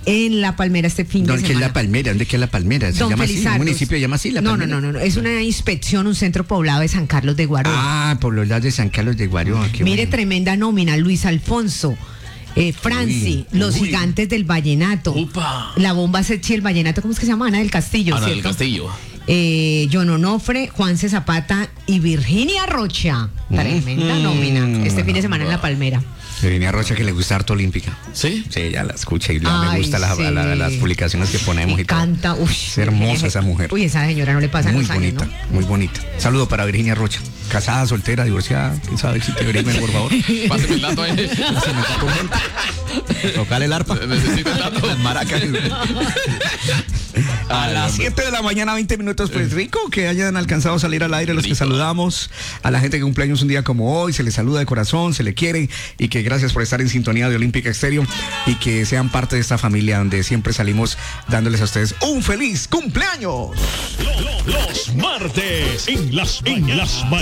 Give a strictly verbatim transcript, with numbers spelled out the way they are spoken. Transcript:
en La Palmera este fin de ¿Dónde semana. queda La Palmera? ¿Dónde queda La Palmera? ¿Se Don llama así? Felizardos. ¿Un municipio se llama así, La no, Palmera? No, no, no, no, es una inspección, un centro poblado de San Carlos de Guaró. Ah, por los lados de San Carlos de Guaró. Qué Mire, bueno. tremenda nómina, Luis Alfonso. Eh, Franci, Uy, los uy. gigantes del vallenato. Upa. La bomba sexy, el vallenato, ¿cómo es que se llama? Ana del Castillo, Ana del ¿cierto? Castillo. Eh, John Onofre, Juanse Zapata y Virginia Rocha. Tremenda Mm. nómina. Este fin de semana en La Palmera. Virginia Rocha, que le gusta harto Olímpica. ¿Sí? Sí, ella la escucha y la, me Ay, gusta la- sí. la- las publicaciones que ponemos Me y todo. canta, uy. Es hermosa esa mujer. Uy, esa señora no le pasa Muy los años, bonita, ¿no? muy bonita. Saludo para Virginia Rocha. Casada, soltera, divorciada. ¿Quién sabe si te verime, por favor? Pásame el dato ahí. Pásame el documento. Tocale el arpa. Necesito el dato. Las maracas. A las siete de la mañana, veinte minutos, pues rico que hayan alcanzado a salir al aire los que Rico. saludamos. A la gente que cumpleaños un día como hoy, se les saluda de corazón, se le quiere y que gracias por estar en sintonía de Olímpica Estéreo y que sean parte de esta familia donde siempre salimos dándoles a ustedes un feliz cumpleaños. Los martes en las, en las mañanas.